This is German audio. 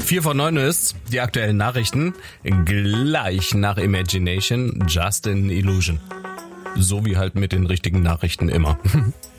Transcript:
4 vor 9 ist die aktuellen Nachrichten. Gleich nach Imagination, Just an Illusion. So wie halt mit den richtigen Nachrichten immer.